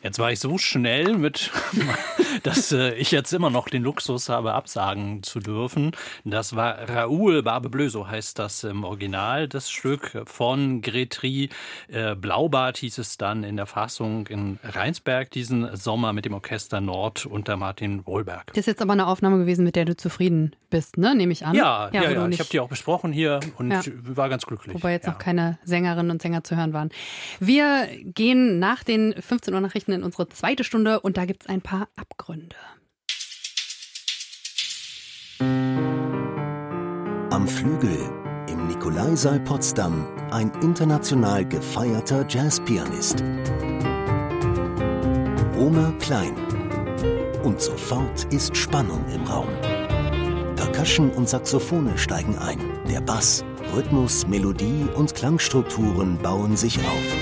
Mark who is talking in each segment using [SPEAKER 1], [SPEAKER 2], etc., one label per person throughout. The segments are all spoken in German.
[SPEAKER 1] Jetzt war ich so schnell dass ich jetzt immer noch den Luxus habe, absagen zu dürfen. Das war Raoul Barbe Bleue, so heißt das im Original, das Stück von Grétry. Blaubart hieß es dann in der Fassung in Rheinsberg diesen Sommer mit dem Orchester Nord unter Martin Wohlberg.
[SPEAKER 2] Das ist jetzt aber eine Aufnahme gewesen, mit der du zufrieden bist, ne? Nehme ich an.
[SPEAKER 1] Ja. Ich habe die auch besprochen hier und war ganz glücklich.
[SPEAKER 2] Wobei jetzt noch keine Sängerinnen und Sänger zu hören waren. Wir gehen nach den 15 Uhr Nachrichten in unsere zweite Stunde und da gibt es ein paar Abgründe.
[SPEAKER 3] Am Flügel im Nikolaisaal Potsdam ein international gefeierter Jazzpianist. Omer Klein. Und sofort ist Spannung im Raum. Percussion und Saxophone steigen ein. Der Bass, Rhythmus, Melodie und Klangstrukturen bauen sich auf.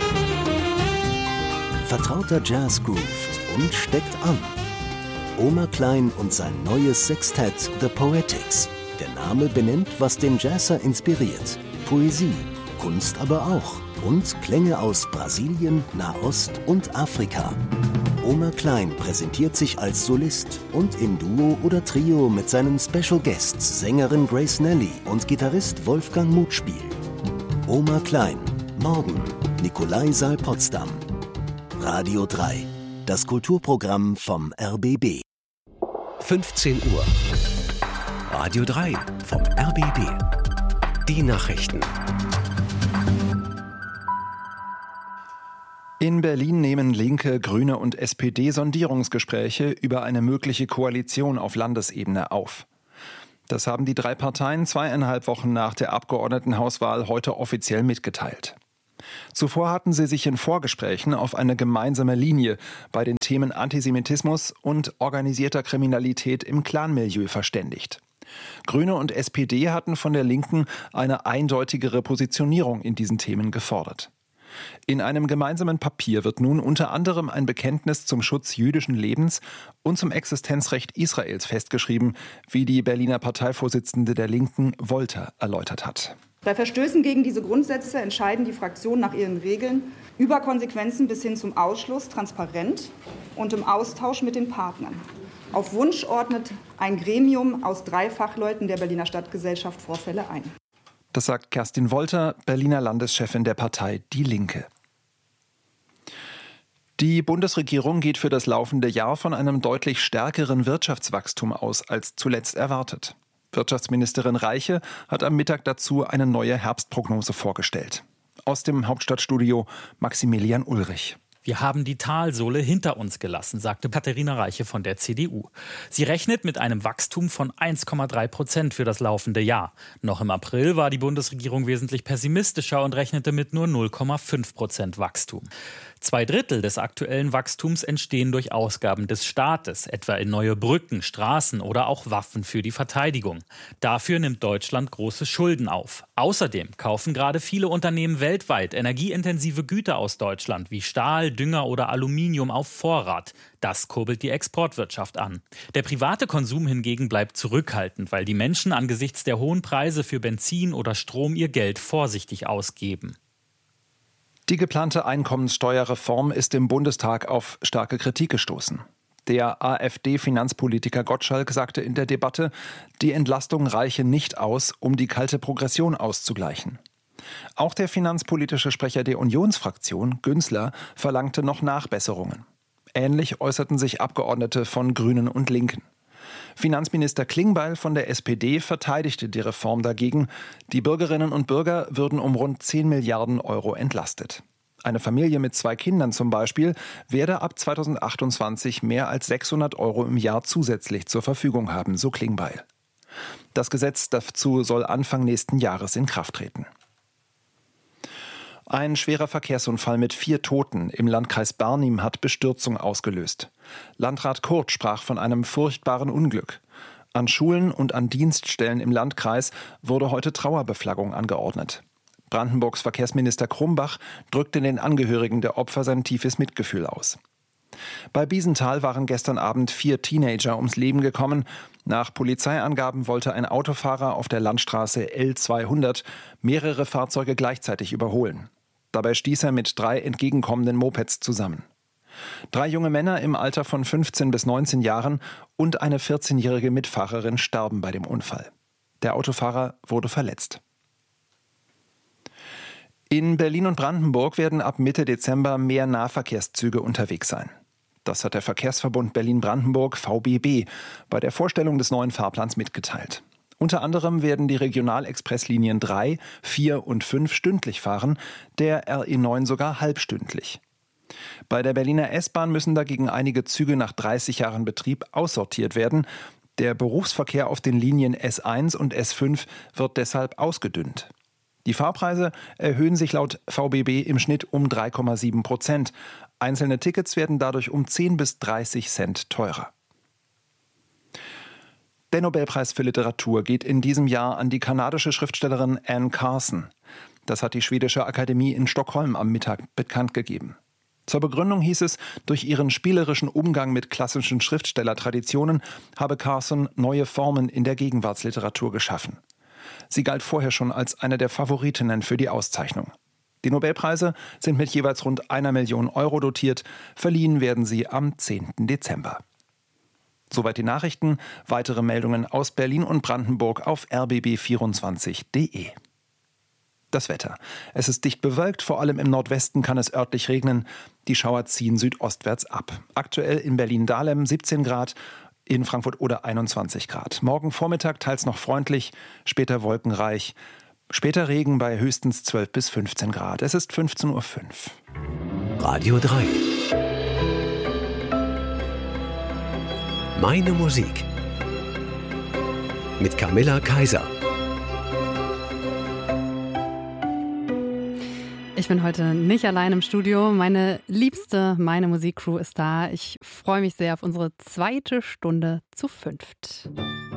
[SPEAKER 3] Vertrauter Jazz groovt und steckt an. Omer Klein und sein neues Sextett The Poetics. Der Name benennt, was den Jazzer inspiriert. Poesie, Kunst aber auch. Und Klänge aus Brasilien, Nahost und Afrika. Omer Klein präsentiert sich als Solist und im Duo oder Trio mit seinen Special Guests Sängerin Grace Nelly und Gitarrist Wolfgang Mutspiel. Omer Klein, morgen, Nikolaisaal Potsdam. Radio 3, das Kulturprogramm vom RBB.
[SPEAKER 4] 15 Uhr. Radio 3 vom RBB. Die Nachrichten.
[SPEAKER 5] In Berlin nehmen Linke, Grüne und SPD Sondierungsgespräche über eine mögliche Koalition auf Landesebene auf. Das haben die drei Parteien 2,5 Wochen nach der Abgeordnetenhauswahl heute offiziell mitgeteilt. Zuvor hatten sie sich in Vorgesprächen auf eine gemeinsame Linie bei den Themen Antisemitismus und organisierter Kriminalität im Clanmilieu verständigt. Grüne und SPD hatten von der Linken eine eindeutigere Positionierung in diesen Themen gefordert. In einem gemeinsamen Papier wird nun unter anderem ein Bekenntnis zum Schutz jüdischen Lebens und zum Existenzrecht Israels festgeschrieben, wie die Berliner Parteivorsitzende der Linken Wolter erläutert hat.
[SPEAKER 6] Bei Verstößen gegen diese Grundsätze entscheiden die Fraktionen nach ihren Regeln über Konsequenzen bis hin zum Ausschluss transparent und im Austausch mit den Partnern. Auf Wunsch ordnet ein Gremium aus 3 Fachleuten der Berliner Stadtgesellschaft Vorfälle ein.
[SPEAKER 5] Das sagt Kerstin Wolter, Berliner Landeschefin der Partei Die Linke. Die Bundesregierung geht für das laufende Jahr von einem deutlich stärkeren Wirtschaftswachstum aus als zuletzt erwartet. Wirtschaftsministerin Reiche hat am Mittag dazu eine neue Herbstprognose vorgestellt. Aus dem Hauptstadtstudio Maximilian Ulrich.
[SPEAKER 7] Wir haben die Talsohle hinter uns gelassen, sagte Katharina Reiche von der CDU. Sie rechnet mit einem Wachstum von 1,3% für das laufende Jahr. Noch im April war die Bundesregierung wesentlich pessimistischer und rechnete mit nur 0,5% Wachstum. 2/3 des aktuellen Wachstums entstehen durch Ausgaben des Staates, etwa in neue Brücken, Straßen oder auch Waffen für die Verteidigung. Dafür nimmt Deutschland große Schulden auf. Außerdem kaufen gerade viele Unternehmen weltweit energieintensive Güter aus Deutschland wie Stahl, Dünger oder Aluminium auf Vorrat. Das kurbelt die Exportwirtschaft an. Der private Konsum hingegen bleibt zurückhaltend, weil die Menschen angesichts der hohen Preise für Benzin oder Strom ihr Geld vorsichtig ausgeben.
[SPEAKER 5] Die geplante Einkommenssteuerreform ist im Bundestag auf starke Kritik gestoßen. Der AfD-Finanzpolitiker Gottschalk sagte in der Debatte, die Entlastung reiche nicht aus, um die kalte Progression auszugleichen. Auch der finanzpolitische Sprecher der Unionsfraktion, Günzler, verlangte noch Nachbesserungen. Ähnlich äußerten sich Abgeordnete von Grünen und Linken. Finanzminister Klingbeil von der SPD verteidigte die Reform dagegen. Die Bürgerinnen und Bürger würden um rund 10 Milliarden Euro entlastet. Eine Familie mit 2 Kindern zum Beispiel werde ab 2028 mehr als 600 Euro im Jahr zusätzlich zur Verfügung haben, so Klingbeil. Das Gesetz dazu soll Anfang nächsten Jahres in Kraft treten. Ein schwerer Verkehrsunfall mit 4 Toten im Landkreis Barnim hat Bestürzung ausgelöst. Landrat Kurt sprach von einem furchtbaren Unglück. An Schulen und an Dienststellen im Landkreis wurde heute Trauerbeflaggung angeordnet. Brandenburgs Verkehrsminister Krumbach drückte den Angehörigen der Opfer sein tiefes Mitgefühl aus. Bei Biesenthal waren gestern Abend 4 Teenager ums Leben gekommen. Nach Polizeiangaben wollte ein Autofahrer auf der Landstraße L200 mehrere Fahrzeuge gleichzeitig überholen. Dabei stieß er mit 3 entgegenkommenden Mopeds zusammen. 3 junge Männer im Alter von 15 bis 19 Jahren und eine 14-jährige Mitfahrerin starben bei dem Unfall. Der Autofahrer wurde verletzt. In Berlin und Brandenburg werden ab Mitte Dezember mehr Nahverkehrszüge unterwegs sein. Das hat der Verkehrsverbund Berlin-Brandenburg VBB bei der Vorstellung des neuen Fahrplans mitgeteilt. Unter anderem werden die Regionalexpresslinien 3, 4 und 5 stündlich fahren, der RE9 sogar halbstündlich. Bei der Berliner S-Bahn müssen dagegen einige Züge nach 30 Jahren Betrieb aussortiert werden. Der Berufsverkehr auf den Linien S1 und S5 wird deshalb ausgedünnt. Die Fahrpreise erhöhen sich laut VBB im Schnitt um 3,7%. Einzelne Tickets werden dadurch um 10 bis 30 Cent teurer. Der Nobelpreis für Literatur geht in diesem Jahr an die kanadische Schriftstellerin Anne Carson. Das hat die Schwedische Akademie in Stockholm am Mittag bekannt gegeben. Zur Begründung hieß es, durch ihren spielerischen Umgang mit klassischen Schriftstellertraditionen habe Carson neue Formen in der Gegenwartsliteratur geschaffen. Sie galt vorher schon als eine der Favoritinnen für die Auszeichnung. Die Nobelpreise sind mit jeweils rund 1 Million Euro dotiert. Verliehen werden sie am 10. Dezember. Soweit die Nachrichten. Weitere Meldungen aus Berlin und Brandenburg auf rbb24.de. Das Wetter. Es ist dicht bewölkt, vor allem im Nordwesten kann es örtlich regnen. Die Schauer ziehen südostwärts ab. Aktuell in Berlin-Dahlem 17 Grad, in Frankfurt-Oder 21 Grad. Morgen Vormittag teils noch freundlich, später wolkenreich. Später Regen bei höchstens 12 bis 15 Grad. Es ist 15:05 Uhr.
[SPEAKER 4] Radio 3. Meine Musik. Mit Camilla Kaiser.
[SPEAKER 2] Ich bin heute nicht allein im Studio. Meine liebste Meine Musik-Crew ist da. Ich freue mich sehr auf unsere 2. Stunde zu 5.